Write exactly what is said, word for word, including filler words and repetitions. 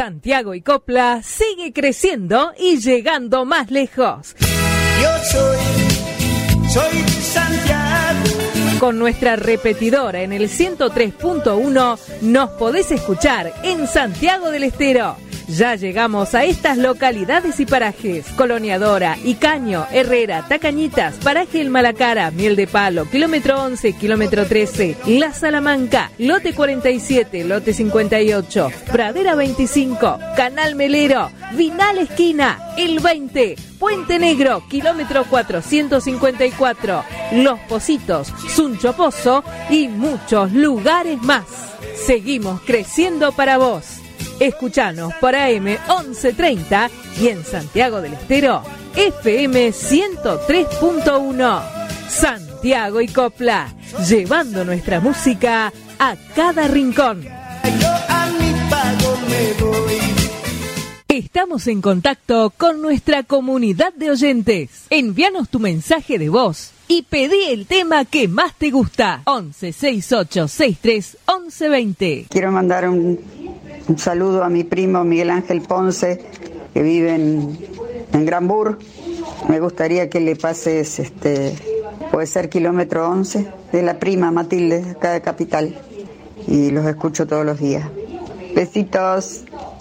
Santiago y Copla sigue creciendo y llegando más lejos. Yo soy, soy Santiago. Con nuestra repetidora en el ciento tres punto uno nos podés escuchar en Santiago del Estero. Ya llegamos a estas localidades y parajes: Coloniadora, Icaño, Herrera, Tacañitas, Paraje El Malacara, Miel de Palo, Kilómetro once, Kilómetro trece, La Salamanca, Lote cuarenta y siete, Lote cincuenta y ocho, Pradera veinticinco, Canal Melero, Vinal Esquina, El veinte, Puente Negro, Kilómetro cuatrocientos cincuenta y cuatro, Los Pocitos, Suncho Pozo y muchos lugares más. Seguimos creciendo para vos. Escuchanos por A M once treinta y en Santiago del Estero F M ciento tres punto uno. Santiago y Copla, llevando nuestra música a cada rincón. Yo a mi pago me voy. Estamos en contacto con nuestra comunidad de oyentes. Envíanos tu mensaje de voz y pedí el tema que más te gusta. once sesenta y ocho sesenta y tres once veinte. Quiero mandar un, un saludo a mi primo Miguel Ángel Ponce, que vive en, en Granbur. Me gustaría que le pases, este, puede ser Kilómetro once, de la prima Matilde, acá de Capital. Y los escucho todos los días. Besitos.